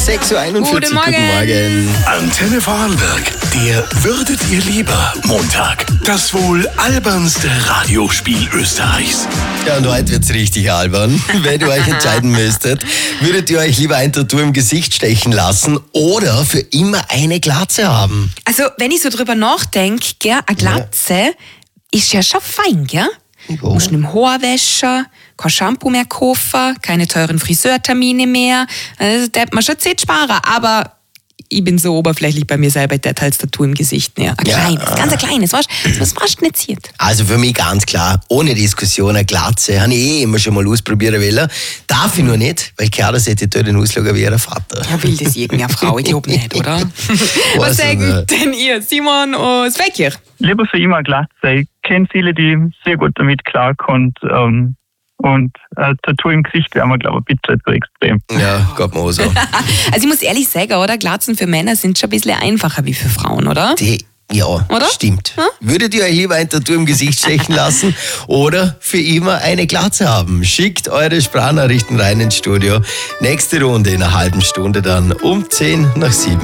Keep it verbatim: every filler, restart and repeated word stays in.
sechs Uhr einundvierzig. Guten Morgen. Guten Morgen. Antenne Vorarlberg, der Würdet ihr lieber Montag. Das wohl albernste Radiospiel Österreichs. Ja, und heute wird's richtig albern. Wenn ihr euch entscheiden müsstet, würdet ihr euch lieber ein Tattoo im Gesicht stechen lassen oder für immer eine Glatze haben? Also, wenn ich so drüber nachdenke, gell, eine Glatze ja. ist ja schon fein, gell? Ja. Du musst nicht mehr Haar waschen, kein Shampoo mehr kaufen, keine teuren Friseurtermine mehr. Also, da hat man schon Zeit sparen, aber ich bin so oberflächlich bei mir selber, der hat das Tattoo im Gesicht. Ne? Ein Ja. kleines, ganz ein kleines, weißt du? Das warst du nicht sieht. Also für mich ganz klar, ohne Diskussion, eine Glatze. Habe ich eh immer schon mal ausprobieren wollen. Darf ich nur nicht, weil Kerl sollte den ausschauen wie ihr Vater. Ja, will das irgendeine Frau? Ich glaube nicht, oder? Was Weiß ich sagen nicht. denn ihr, Simon und Svekir? Lieber für immer Glatze. Ich kenne viele, die sehr gut damit klarkommen. Ähm, und ein Tattoo im Gesicht wäre mir, glaube ich, bitte zu extrem. Ja, geht mir auch so. Also ich muss ehrlich sagen, oder? Glatzen für Männer sind schon ein bisschen einfacher wie für Frauen, oder? Die, ja, Oder? stimmt. Hm? Würdet ihr euch lieber ein Tattoo im Gesicht stechen lassen oder für immer eine Glatze haben? Schickt eure Sprachnachrichten rein ins Studio. Nächste Runde in einer halben Stunde dann um zehn nach sieben.